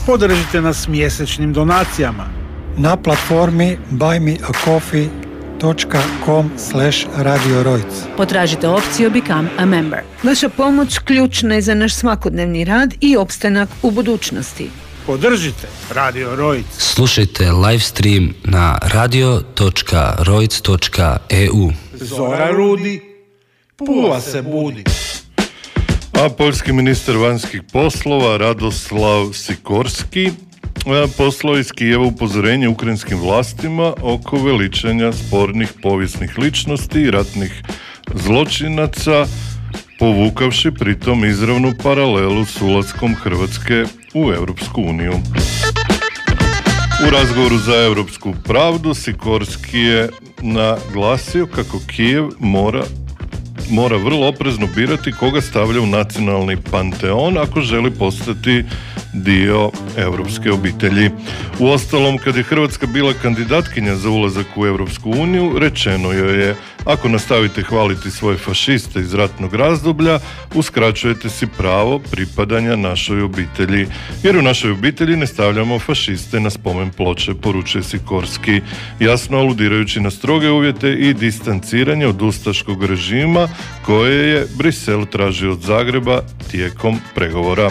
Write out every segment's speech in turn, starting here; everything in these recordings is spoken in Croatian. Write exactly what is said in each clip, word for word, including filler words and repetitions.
Podržite nas mjesečnim donacijama na platformi buy me a coffee dot com slash radio rojc. Potražite opciju Become a Member. Vaša pomoć ključna je za naš svakodnevni rad i opstanak u budućnosti. Podržite Radio Rojc. Slušajte live stream na radio dot rojc dot e u. Zora rudi, Pula se budi. A poljski ministar vanjskih poslova Radoslav Sikorski poslao iz Kijeva upozorenje ukrajinskim vlastima oko veličanja spornih povijesnih ličnosti i ratnih zločinaca, povukavši pritom izravnu paralelu s ulaskom Hrvatske u Europsku uniju. U razgovoru za Europsku pravdu Sikorski je naglasio kako Kijev mora mora vrlo oprezno birati koga stavlja u nacionalni panteon ako želi postati dio europske obitelji. Uostalom, kad je Hrvatska bila kandidatkinja za ulazak u Europsku uniju, rečeno joj je: ako nastavite hvaliti svoje fašiste iz ratnog razdoblja, uskraćujete si pravo pripadanja našoj obitelji. Jer u našoj obitelji ne stavljamo fašiste na spomen ploče, poručuje Sikorski, jasno aludirajući na stroge uvjete i distanciranje od ustaškog režima koje je Brisel tražio od Zagreba tijekom pregovora.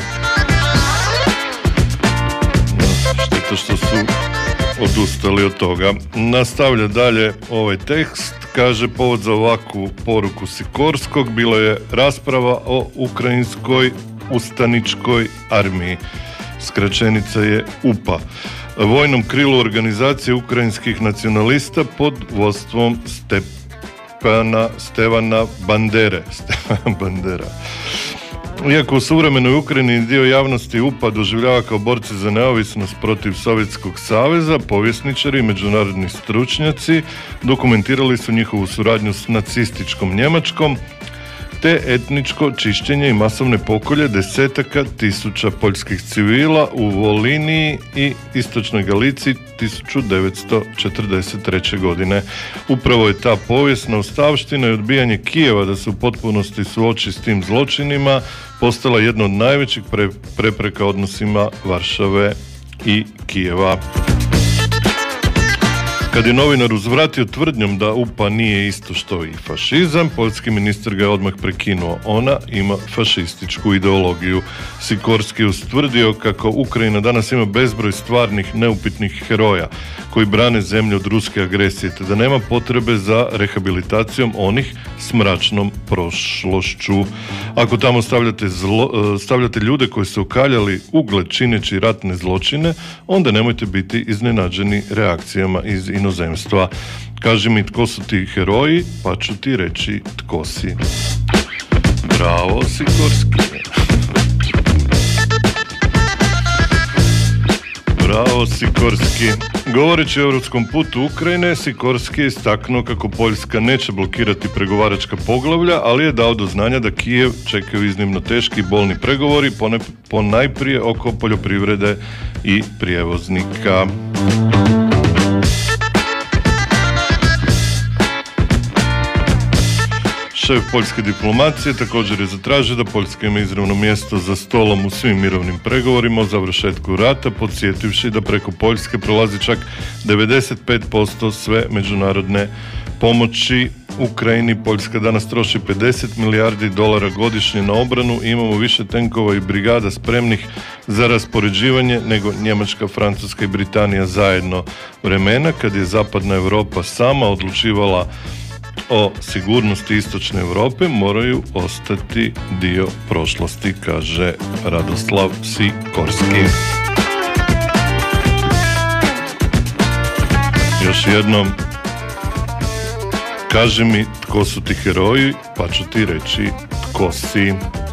Šteta što su odustali od toga. Nastavlja dalje ovaj tekst. Kaže, povod za ovakvu poruku Sikorskog bilo je rasprava o ukrajinskoj ustaničkoj armiji. Skraćenica je U P A. Vojnom krilu organizacije ukrajinskih nacionalista pod vodstvom Stepana, Stevana Bandere. Stevana Bandera. Iako u suvremenoj Ukrajini dio javnosti U P A doživljava kao borci za neovisnost protiv Sovjetskog saveza, povjesničari i međunarodni stručnjaci dokumentirali su njihovu suradnju s nacističkom Njemačkom, te etničko čišćenje i masovne pokolje desetaka tisuća poljskih civila u Voliniji i istočnoj Galiciji tisuću devetsto četrdeset treće. godine. Upravo je ta povijesna ostavština i odbijanje Kijeva da se u potpunosti suoči s tim zločinima postala jedna od najvećih pre- prepreka odnosima Varšave i Kijeva. Kad je novinar uzvratio tvrdnjom da U P A nije isto što i fašizam, poljski ministar ga je odmah prekinuo. Ona ima fašističku ideologiju. Sikorski je ustvrdio kako Ukrajina danas ima bezbroj stvarnih, neupitnih heroja koji brane zemlju od ruske agresije, te da nema potrebe za rehabilitacijom onih s mračnom prošlošću. Ako tamo stavljate, zlo, stavljate ljude koji su okaljali ugled čineći ratne zločine, onda nemojte biti iznenađeni reakcijama iz inozemstva. Kaži mi tko su ti heroji, pa ću ti reći tko si. Bravo, Sikorski. Bravo, Sikorski. Govoreći o europskom putu Ukrajine, Sikorski je istaknuo kako Poljska neće blokirati pregovaračka poglavlja, ali je dao do znanja da Kijev čekaju iznimno teški i bolni pregovori, pone, ponajprije oko poljoprivrede i prijevoznika. Šef poljske diplomacije također je zatražio da Poljska ima izravno mjesto za stolom u svim mirovnim pregovorima o završetku rata, podsjetivši da preko Poljske prolazi čak devedeset pet posto sve međunarodne pomoći Ukrajini. Poljska danas troši pedeset milijardi dolara godišnje na obranu i imamo više tenkova i brigada spremnih za raspoređivanje nego Njemačka, Francuska i Britanija zajedno. Vremena kad je zapadna Europa sama odlučivala o sigurnosti istočne Europe moraju ostati dio prošlosti, kaže Radoslav Sikorski. Još jednom, kaži mi tko su ti heroji, pa ću ti reći tko si.